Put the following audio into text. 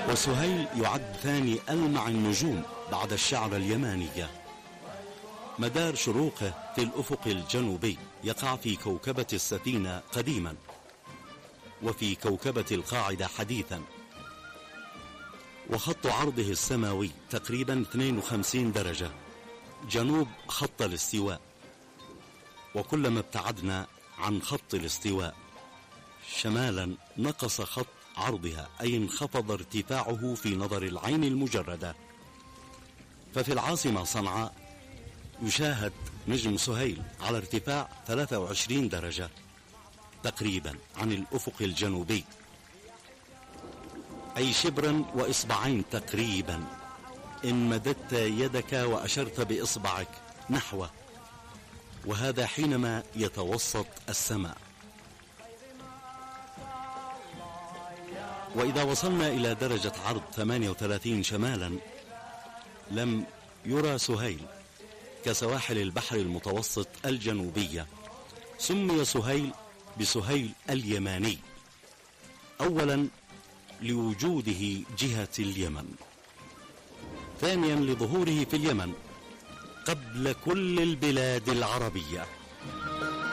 وسهيل يعد ثاني ألمع النجوم بعد الشعرة اليمانية. مدار شروقه في الأفق الجنوبي يقع في كوكبة السفينة قديما، وفي كوكبة القاعدة حديثا، وخط عرضه السماوي تقريبا 52 درجة جنوب خط الاستواء. وكلما ابتعدنا عن خط الاستواء شمالا نقص خط عرضها، أي انخفض ارتفاعه في نظر العين المجردة. ففي العاصمة صنعاء يشاهد نجم سهيل على ارتفاع 23 درجة تقريبا عن الأفق الجنوبي، أي شبرا وإصبعين تقريبا إن مددت يدك وأشرت بإصبعك نحوه، وهذا حينما يتوسط السماء. وإذا وصلنا إلى درجة عرض 38 شمالا لم يرى سهيل كسواحل البحر المتوسط الجنوبية. سمي سهيل بسهيل اليماني، أولا لوجوده جهة اليمن، ثانيا لظهوره في اليمن قبل كل البلاد العربية.